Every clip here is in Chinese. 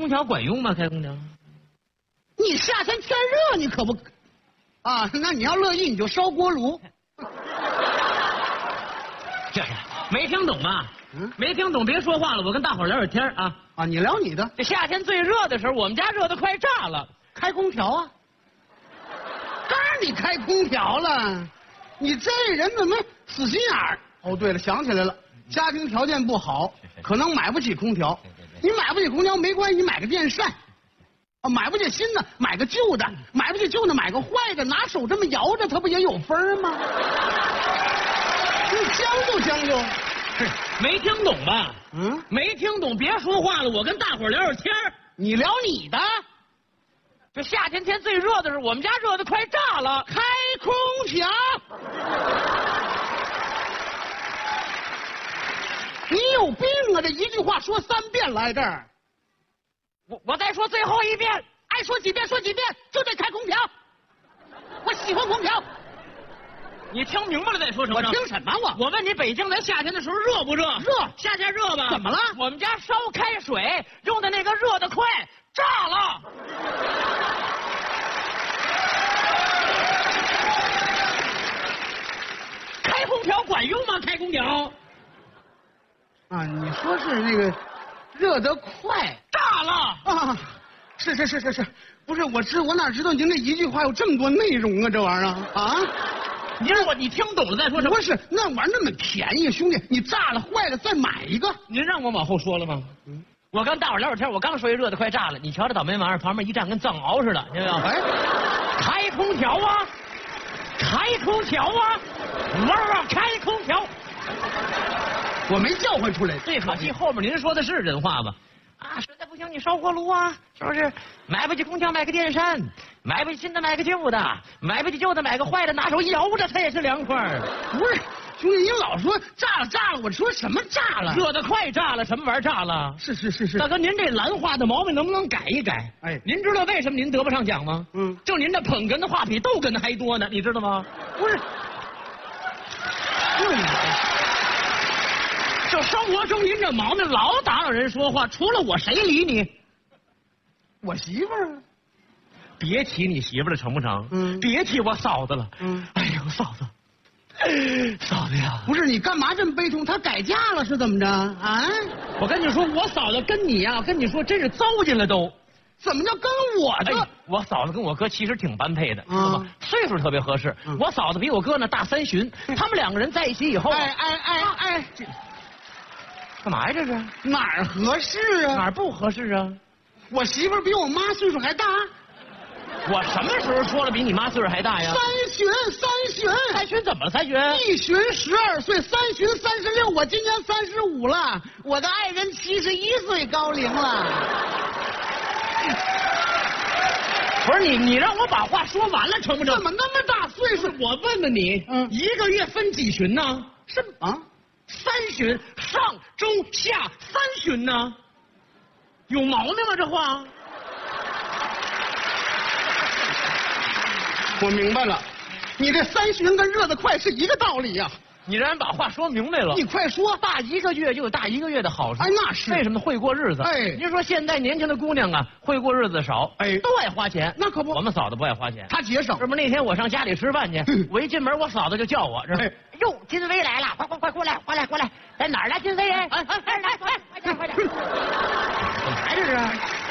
空调管用吗？开空调？ 你夏天天热，你可不啊？那你要乐意，你就烧锅炉。 这是没听懂吧？没听懂别说话了，我跟大伙聊会天啊。 啊，你聊你的。 这夏天最热的时候，我们家热得快炸了， 开空调啊！当然你开空调了，你这人怎么死心眼儿？哦，对了，想起来了，家庭条件不好，可能买不起空调。你买不起空调没关系，你买个电扇。啊，买不起新的，买个旧的；买不起旧的，买个坏的，拿手这么摇着，它不也有风儿吗？你将就将就。 没听懂吧？没听懂别说话了，我跟大伙聊会天。 你聊你的。 这夏天天最热的时候，我们家热得快炸了， 开空调。你有病啊！这一句话说3遍来这儿。 我再说最后一遍， 爱说几遍说几遍，就得开空调。我喜欢空调。 你听明白了再说什么？ 我听什么？ 我问你，北京咱夏天的时候热不热？ 热。 夏天热吧？ 怎么了？ 我们家烧开水用的那个热得快，炸了。开空调管用吗？开空调。 啊，你说是那个热得快， 炸了啊！是，不是我哪知道您这一句话有这么多内容啊？这玩意儿啊！ 你让你听懂了再说什么？ 不是那玩意儿那么便宜，兄弟，你炸了坏了再买一个。 您让我往后说了吗？我跟大伙聊会天，我刚说一热得快炸了，你瞧这倒霉玩意儿，旁边一站跟藏獒似的，听见没有？ 哎， 开空调啊！开空调啊！开空调！ 我没叫唤出来。 最可惜后面您说的是人话吧？啊，实在不行你烧锅炉啊，是不是？买不起空调买个电扇，买不起新的买个旧的，买不起旧的买个坏的，拿手一摇着它也是凉快。 不是，兄弟，你老说炸了，我说什么炸了？ 热得快炸了，什么玩意儿炸了？ 是。 大哥，您这兰花的毛病能不能改一改？ 哎， 您知道为什么您得不上奖吗？就您这捧哏的话比逗哏的还多呢，你知道吗？ 不是， 就生活中您这毛病老打扰人说话，除了我谁理你？ 我媳妇儿。 别提你媳妇了，成不成？别提我嫂子了。哎呦，嫂子呀！ 不是你干嘛这么悲痛？她改嫁了是怎么着啊？ 我跟你说，我嫂子跟你呀，跟你说真是糟践了都。 怎么叫跟我的？ 哎，我嫂子跟我哥其实挺般配的，知道吗？岁数特别合适。我嫂子比我哥呢大3旬，他们2个人在一起以后， 哎， 干嘛呀这是？ 哪儿合适啊？ 哪儿不合适啊？ 我媳妇儿比我妈岁数还大。 我什么时候说了比你妈岁数还大呀 3旬怎么了？3旬 ？1旬12岁，3旬36，我今年35了，我的爱人71岁高龄了。 不是你让我把话说完了成不成？ 怎么那么大岁数？ 我问问你，一个月分几旬呢？ 是啊 ，3旬，上中下3旬呢？有毛病吗？这话？ 我明白了，你这3旬跟热得快是一个道理呀。 你让人把话说明白了。 你快说， 大1个月就有大1个月的好处。 哎，那是为什么会过日子？ 哎， 您说现在年轻的姑娘啊，会过日子少， 哎， 都爱花钱。 那可不， 我们嫂子不爱花钱， 她节省。 这不那天我上家里吃饭去，我一进门，我嫂子就叫我，哟，金飞来了，快过来，在哪儿呢？金飞来，来，快点，干嘛这是？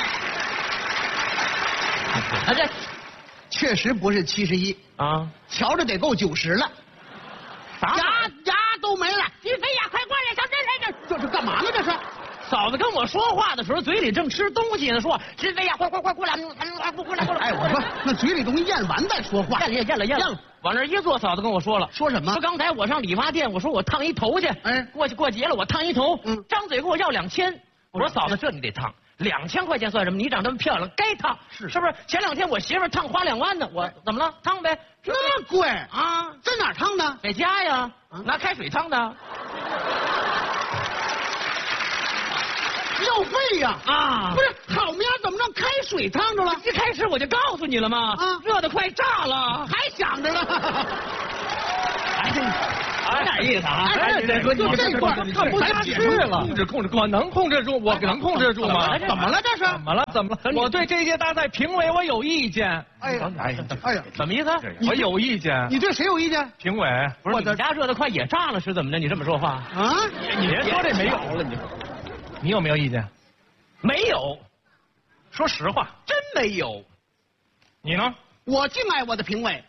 啊这。 确实不是71 啊， 瞧着得够90了，牙都没了。 金飞呀，快过来，小珍， 这是干嘛呢？这是嫂子跟我说话的时候，嘴里正吃东西呢，说金飞呀，快过来，过来。 哎，我说那嘴里东西咽完再说话。 咽了，往那一坐，嫂子跟我说了， 说什么？ 说刚才我上理发店，我说我烫一头去，过节了我烫一头，张嘴给我要2000，我说嫂子这你得烫。2000块钱算什么？你长这么漂亮，该烫是不是？前2天我媳妇烫花2万呢，我怎么了？烫呗。 那么贵啊？ 在哪儿烫的？ 在家呀，拿开水烫的。 要费呀！ 啊， 不是好面怎么让开水烫着了？ 一开始我就告诉你了吗？热得快炸了， 还想着呢。 哎， 有点意思啊！ 哥，你这块看不下去了。控制，我能控制住，我能控制住吗？ 怎么了这是？ 怎么了？我对这届大赛评委我有意见。 哎呀， 什么意思？ 我有意见。 你对谁有意见？ 评委， 不是你家热的快也炸了是怎么着？你这么说话啊？ 你别说这没有了，你有没有意见？ 没有， 说实话， 真没有。 你呢？ 我敬爱我的评委，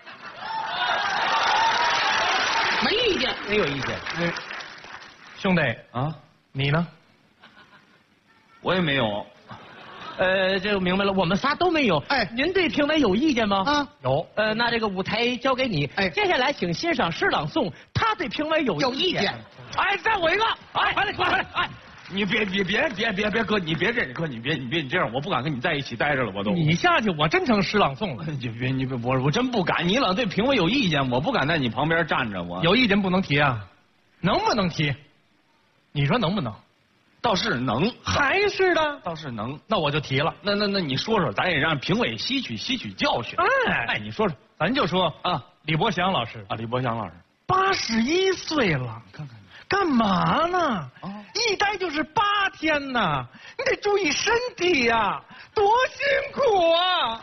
没意见， 没有意见。 兄弟啊，你呢？ 我也没有。 这个明白了，我们仨都没有。 哎， 您对评委有意见吗？ 啊， 有。 那这个舞台交给你。 哎， 接下来请欣赏诗朗诵，他对评委有意见。哎，再我一个。哎，快来！哎， 你别哥，你别这哥，你这样，我不敢跟你在一起待着了，我都。 你下去，我真成诗朗诵了。 你别，我真不敢。你老对评委有意见，我不敢在你旁边站着。我有意见不能提啊，能不能提？你说能不能？ 倒是能， 还是的， 倒是能。 那我就提了。 那你说说，咱也让评委吸取教训。 哎，你说说，咱就说啊，李伯祥老师啊，李伯祥老师 81岁了， 看看干嘛呢？一待就是8天呢，你得注意身体呀，多辛苦啊！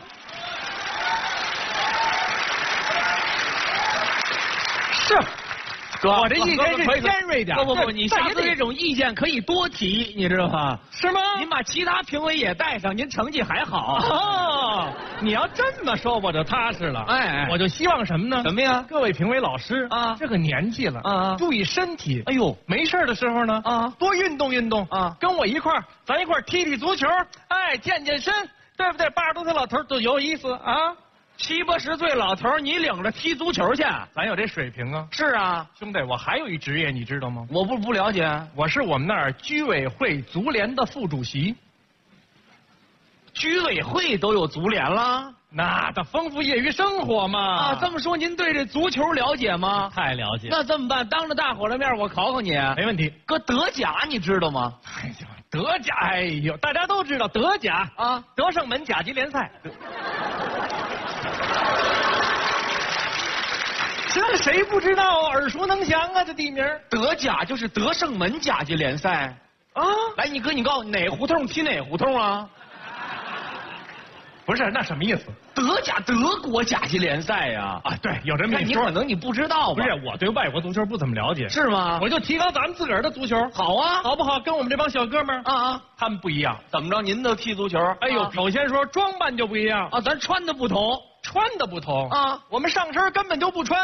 是。 哥， 我这意见是尖锐点。 不，你下次这种意见可以多提，你知道吗？ 是吗？ 您把其他评委也带上，您成绩还好。 哦，你要这么说我就踏实了。 哎， 我就希望什么呢？ 什么呀？ 各位评委老师啊， 这个年纪了啊， 注意身体。 哎呦， 没事的时候呢啊， 多运动运动啊， 跟我咱一块踢足球，哎，健身，对不对？80多岁老头多有意思啊。 70、80岁老头，你领着踢足球去， 咱有这水平啊！ 是啊， 兄弟，我还有一职业，你知道吗？ 我不了解， 我是我们那儿居委会足联的副主席。 居委会都有足联了， 那得丰富业余生活嘛！ 啊，这么说您对这足球了解吗？ 太了解。 那这么办？当着大伙的面，我考你。 没问题。 哥，德甲你知道吗？ 哎呀，德甲，哎呦，大家都知道德甲啊， 德胜门甲级联赛。这谁不知道？耳熟能详啊，这地名。 德甲就是德胜门甲级联赛啊！ 来，你哥，你告诉我哪胡同踢哪胡同啊？ 不是，那什么意思？ 德甲德国甲级联赛呀！ 啊，对，有这么一说。 你可能你不知道吧？ 不是，我对外国足球不怎么了解。 是吗？ 我就提高咱们自个儿的足球。 好啊， 好不好？跟我们这帮小哥们儿啊， 他们不一样。 怎么着？您都踢足球？ 哎呦，首先说装扮就不一样啊，咱穿的不同，啊， 我们上身根本就不穿。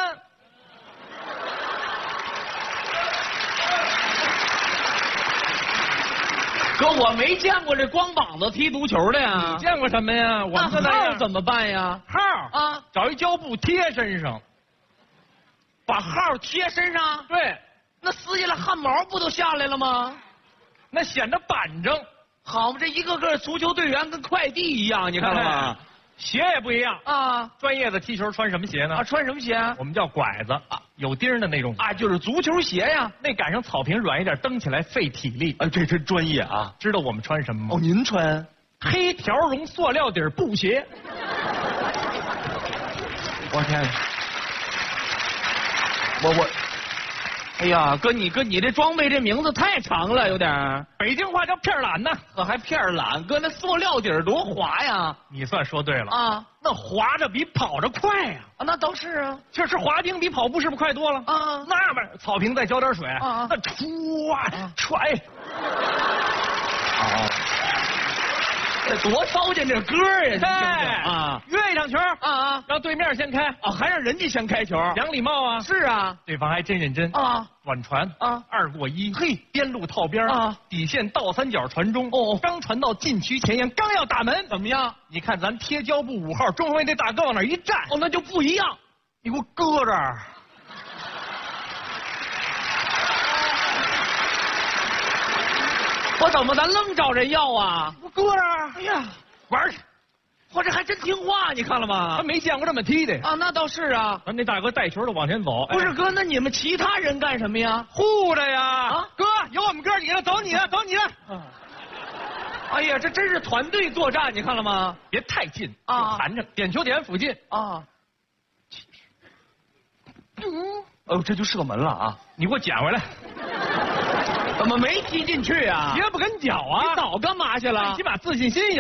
哥，我没见过这光膀子踢足球的呀。 你见过什么呀？我们那号怎么办呀？ 号啊， 找一胶布贴身上， 把号贴身上。 对， 那撕下来汗毛不都下来了吗？ 那显得板正。 好嘛，这一个个足球队员跟快递一样，你看了吗？ 鞋也不一样啊！ 专业的踢球穿什么鞋呢？ 啊，穿什么鞋啊？ 我们叫拐子啊，有钉的那种啊，就是足球鞋呀。 那赶上草坪软一点，蹬起来费体力。 啊，这真专业啊！ 知道我们穿什么吗？ 哦，您穿黑条绒塑料底布鞋。 我天！我， 哎呀，哥你这装备这名字太长了，有点。 北京话叫片懒呢， 还片懒？哥，那塑料底多滑呀！ 你算说对了啊， 那滑着比跑着快呀！ 啊，那倒是啊， 确实滑冰比跑步是不是快多了？ 啊， 那边草坪再浇点水啊， 那歘踹。 哦。多糟践这歌呀！ 啊，约一场球啊， 让对面先开啊，还让人家先开球， 讲礼貌啊！ 是啊， 对方还真认真啊， 短传啊 ，2过1， 嘿， 边路套边啊， 底线倒三角传中哦， 刚传到禁区前沿，刚要打门， 怎么样？ 你看咱贴胶布5号中后卫那大哥往那一站， 哦，那就不一样， 你给我搁这儿。 我怎么咱愣找人要啊？ 我搁这儿。 哎呀， 玩去！ 我这还真听话，你看了吗？ 他没见过这么踢的啊，那倒是啊。 咱那大哥带球的往前走。 不是哥，那你们其他人干什么呀？ 护着呀！ 啊， 哥，有我们哥几个，走你的，走你的。 哎呀，这真是团队作战，你看了吗？ 别太近啊， 含着点球点附近啊。 呦，这就射门了啊！你给我捡回来。怎么没踢进去啊？ 鞋不跟脚啊！ 你早干嘛去了？ 起码自信心有。